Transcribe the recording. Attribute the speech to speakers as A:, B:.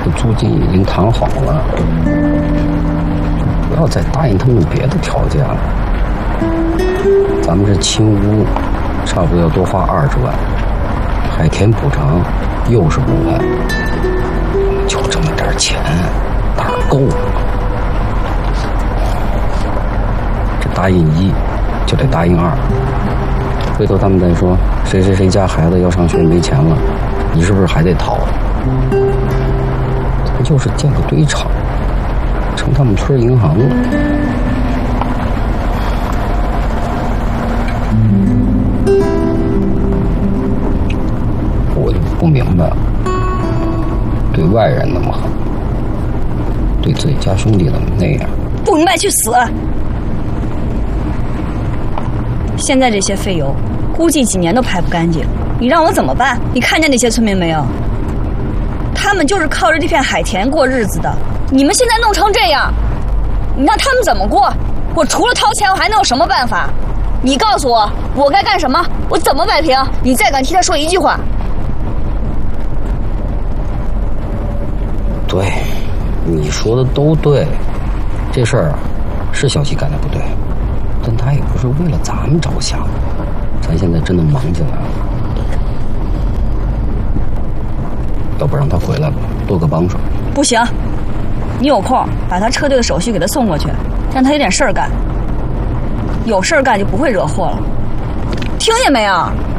A: 这租金已经谈好了，不要再答应他们别的条件了。咱们这清屋差不多要多花20万，海田补偿又是5万，我们就这么点钱，哪够啊？这答应1就得答应2，回头他们再说谁谁谁家孩子要上学没钱了，你是不是还得掏？咱就是建个堆场，成他们村银行了。我就不明白，对外人那么狠，对自己家兄弟怎么那样？
B: 不明白去死！现在这些废油，估计几年都排不干净，你让我怎么办？你看见那些村民没有？他们就是靠着这片海田过日子的，你们现在弄成这样，你让他们怎么过？我除了掏钱，我还能有什么办法？你告诉我，我该干什么？我怎么摆平？你再敢替他说一句话？
A: 对，你说的都对，这事儿啊，是小西干的不对，但他也不是为了咱们着想，咱现在真的忙起来了，要不让他回来吧，多个帮手。
B: 不行，你有空把他车队的手续给他送过去，让他有点事儿干，有事儿干就不会惹祸了，听见没有？